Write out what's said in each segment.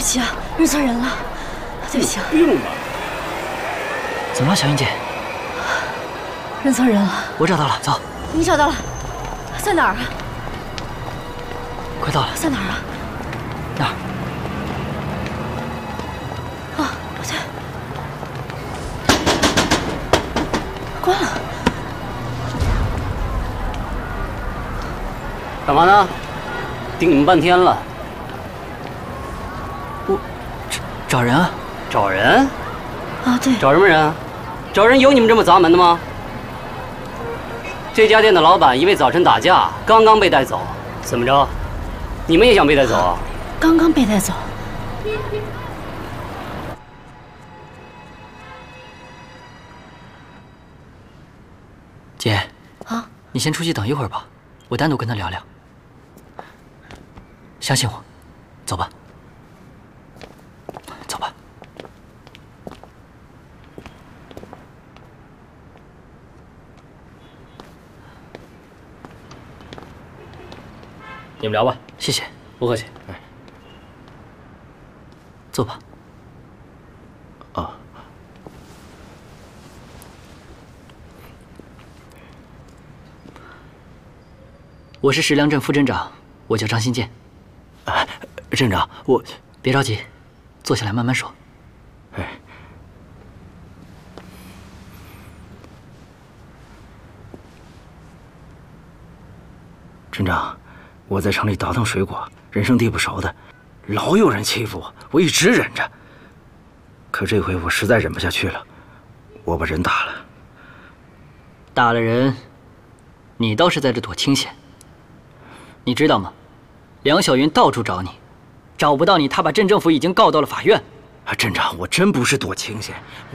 不起啊，认错人了，对不起啊。 病吧？ 怎么了，小云姐？ 认错人了。 我找到了，走。 你找到了，在哪儿啊？ 快到了， 在哪儿啊？ 那儿。 啊，我去，关了。 干嘛呢？盯你们半天了。 我找人啊。 找人？ 啊，对。 找什么人？找人有你们这么砸门的吗？这家店的老板因为早晨打架，刚刚被带走。怎么着？你们也想被带走啊？ 刚刚被带走。 姐。 啊？ 你先出去等一会儿吧，我单独跟他聊聊。相信我，走吧。走吧。 你们聊吧， 谢谢。 不客气。 坐吧。 啊。 我是石梁镇副镇长，我叫张新建。镇长，我别着急，坐下来慢慢说。 镇长，我在城里倒腾水果，人生地不熟的，老有人欺负我，我一直忍着。可这回我实在忍不下去了，我把人打了。 打了人，你倒是在这躲清闲。你知道吗？梁小云到处找你，找不到你，他把镇政府已经告到了法院。 镇长，我真不是躲清闲，我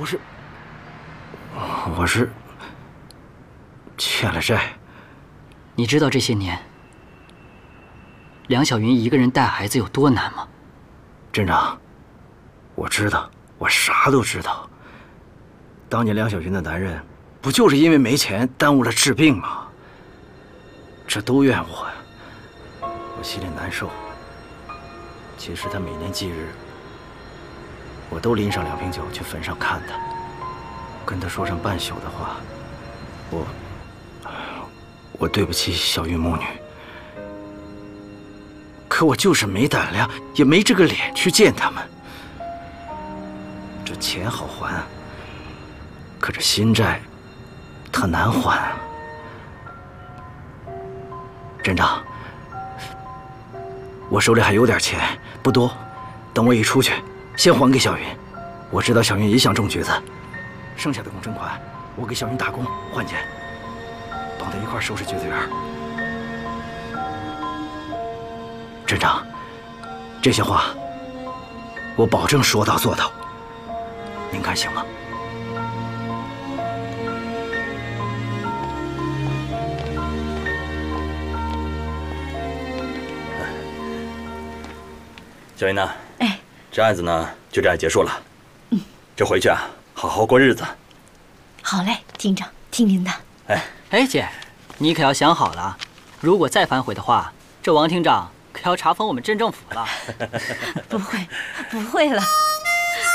是欠了债。 你知道这些年梁小云一个人带孩子有多难吗？ 镇长，我知道，我啥都知道。当年梁小云的男人不就是因为没钱耽误了治病吗？这都怨我呀，我心里难受。其实他每年忌日，我都拎上2瓶酒去坟上看他，跟他说上半宿的话。我对不起小云母女，可我就是没胆量，也没这个脸去见他们。这钱好还，可这心债，它难还啊。镇长，我手里还有点钱，不多，等我一出去，先还给小云。我知道小云也想中举子，剩下的工程款，我给小云打工换钱。帮他一块收拾橘子园。镇长，这些话我保证说到做到，您看行吗？ 小云呐， 哎， 这案子呢就这样结束了。这回去啊，好好过日子。 好嘞，厅长，听您的。 哎，姐，你可要想好了，如果再反悔的话，这王厅长可要查封我们镇政府了。 不会，不会了。